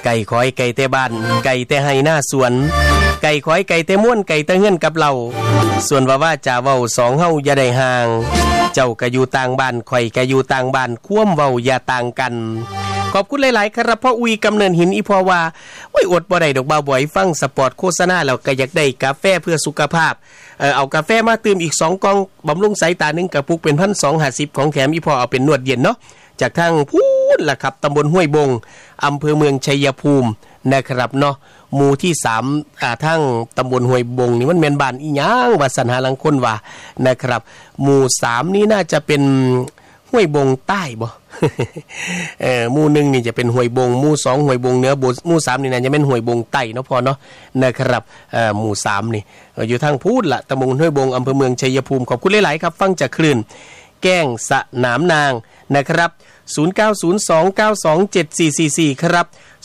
ก่คอยไก่แต่บ้านไก่แต่ให้หน้าสวนไก่คอยไก่แต่ม่วนไก่แต่เงินกับเราส่วนว่าจะเว้าสองเฮาอย่าได้ห่างเจ้าก็อยู่ต่างบ้านข่อยก็อยู่ต่างบ้านควมเว้าอย่าต่างกันขอบคุณหลายๆครับพ่ออุยกำเนิดหินอีพอว่าโอ้ยอดบ่ได้ดอกบ่าวบ่อยฟังสปอร์ตโฆษณาแล้วก็อยากได้กาแฟเพื่อสุขภาพเอากาแฟมาตื่มอีก2กล่องบำรุงสายตา1กระปุกเป็น 1,250 ของแถมอีพอเอาเป็นนวดเย็นเนาะจากทางพูนล่ะครับตำบลห้วยบงอำเภอเมืองชัยภูมินะครับเนาะหมู่ที่3ทั้งตำบลห้วยบงนี่มันแม่นบ้านอีหยังว่าสันหาลังคนว่านะครับหมู่3นี่น่าจะเป็นห้วยบงใต้บ่ หมู่1นี่จะเป็นห้วยบงหมู่2ห้วยบงเหนือหมู่3นี่น่าจะเป็นห้วยบงใต้เนาะพอเนาะนะครับหมู่3นี่อยู่ทางพูนล่ะตำบลห้วยบงอำเภอเมืองชัยภูมิขอบคุณหลายๆครับฟังจากคลื่นแก้งสนามนางนะครับ0902927444ครับ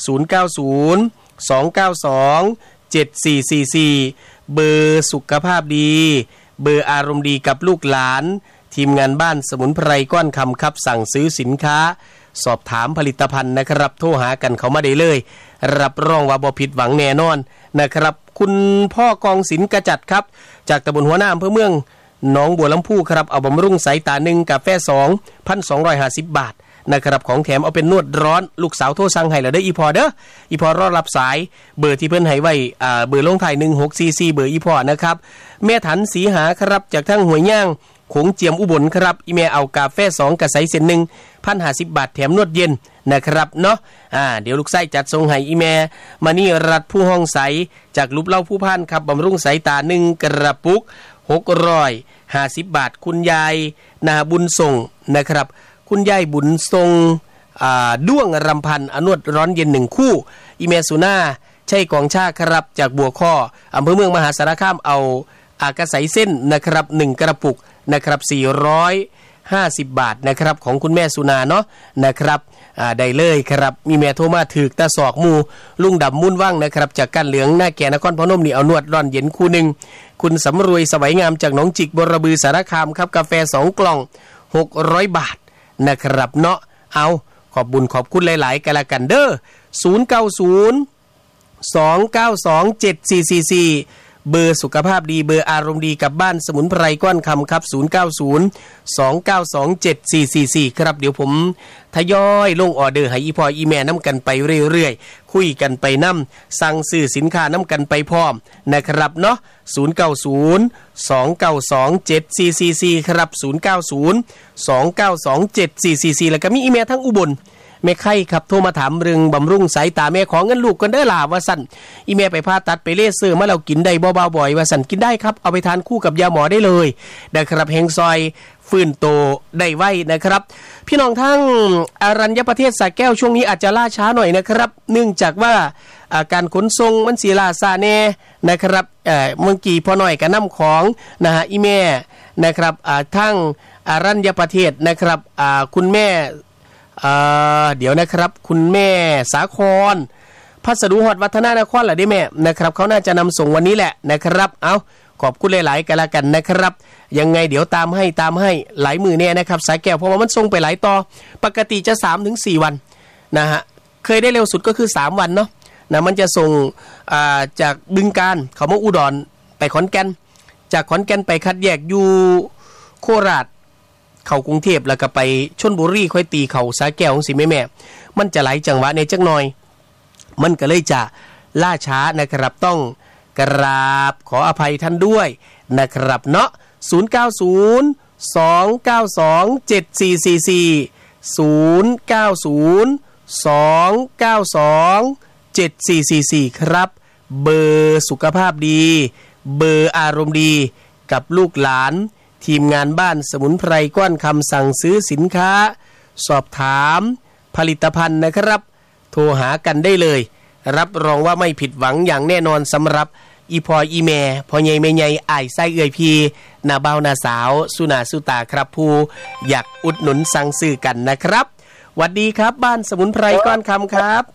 0902927444เบอร์สุขภาพดีเบอร์อารมณ์ดีกับลูกหลานทีมงานบ้านสมุนไพรก้อนคำครับสั่งซื้อสินค้าสอบถามผลิตภัณฑ์นะครับโทรหากันเขามาได้เลยรับรองว่าบ่ผิดหวังแน่นอนนะครับคุณพ่อกองศิลป์กระจัดครับจากตำบลหัวหน้าอำเภอเมืองหนองบัวลำพูครับเอาบำรุงสายตา1กาแฟ 2,250 บาทนะครับของแถมเอาเป็นนวดร้อนลูกสาวโทรสั่งให้แล้วเด้ออีพอเด้ออีพอรอรับสายเบอร์ที่เพิ่นให้ไว้เบอร์ลงท้าย1644เบอร์อีพอนะครับแม่ถันสีหาครับจากทางห้วยย่างโขงเจียมอุบลครับอีแม่เอากาแฟ2กระใสเส้น1 1,050 บาทแถมนวดเย็นนะครับเนาะเดี๋ยวลูกไส้จัดส่งให้อีแม่มานี่รัดผู้ห้องใสจากรูปเล่าผู้พานครับบำรุงสายตา1กระปุก650 บาทคุณยายนาบุญส่งนะครับคุณยายบุญทรงด้วงรำพันอนวดร้อนเย็น1คู่อีเมสุนาใช่กองชาครับจากบัวข้ออำเภอเมืองมหาสารคามเอากระใสเส้นนะครับ1กระปุกนะครับ450 บาทนะครับของคุณแม่สุนาเนาะนะครับได้เลยครับมีแม่โทรมาถึกตาศอกหมู่ลุงดำมุ่นว่างนะครับจากกันเหลืองหน้าแก่นครพนมนี่เอานวดร้อนเย็นคู่นึงคุณสำรวยสวัยงามจากหนองจิกบรบือสารคามครับกาแฟ2กล่อง600 บาทนะครับเนาะเอาขอบบุญขอบคุณหลายๆกันละกันเด้อ0902927444เบอร์สุขภาพดีเบอร์อารมณ์ดีกับบ้านสมุนไพรก้อนคำครับ0902927444ครับเดี๋ยวผมทยอยลงออเดอร์ให้อีพออีแม่น้ำกันไปเรื่อยๆคุยกันไปน้ำสั่งซื้อสินค้าน้ำกันไปพร้อมนะครับเนาะ0902927444ครับ0902927444แล้วก็มีอีเมลทั้งอุบลแม่ไข่ครับโทรมาถามเรื่องบำรุงสายตาแม่ขอเงินลูกกันได้ล่ะว่าสั่นอีแม่ไปผ่าตัดไปเลเซอร์มาแล้วกินได้บ่บ่อยว่าสั่นกินได้ครับเอาไปทานคู่กับยาหมอได้เลยนะครับแห่งซอยฟื้นโตได้ไว้นะครับพี่น้องทั้งอรัญญประเทศสระแก้วช่วงนี้อาจจะล่าช้าหน่อยนะครับเนื่องจากว่าการขนส่งมันสีล่าซาแน่นะครับเมื่อกี้พอหน่อยก็นำของนะฮะอีแม่นะครับทั้งอรัญญประเทศนะครับคุณแม่เดี๋ยวนะครับคุณแม่สาครพัสดุฮอดวัฒนานครเหรอได้แม่นะครับเขาน่าจะนำส่งวันนี้แหละนะครับเอาขอบคุณหลายๆกันละกันนะครับยังไงเดี๋ยวตามให้หลายมือเนี่ยนะครับสายแก้วเพราะว่ามันส่งไปหลายต่อปกติจะ 3-4 วันนะฮะเคยได้เร็วสุดก็คือ3วันเนาะนะมันจะส่งจากบึงกาฬเขามาอุดรไปขอนแก่นจากขอนแก่นไปคัดแยกอยู่โคราชเข้ากรุงเทพแล้วก็ไปชลบุรีค่อยตีเข้าสาแก้วของสิแม่มันจะหลายจังหวะในจักหน่อยมันก็เลยจะล่าช้านะครับต้องกราบขออภัยท่านด้วยนะครับเนาะ09029274440902927444ครับเบอร์สุขภาพดีเบอร์อารมณ์ดีกับลูกหลานทีมงานบ้านสมุนไพรก้อนคำสั่งซื้อสินค้าสอบถามผลิตภัณฑ์นะครับโทรหากันได้เลยรับรองว่าไม่ผิดหวังอย่างแน่นอนสำหรับอีพออีแม่พ่อใหญ่แม่ใหญ่อ้ายไส้เอื้อยพี่นาเบานาสาวสุนาสุตาครับผู้อยากอุดหนุนสั่งซื้อกันนะครับหวัดดีครับบ้านสมุนไพรก้อนคำครับ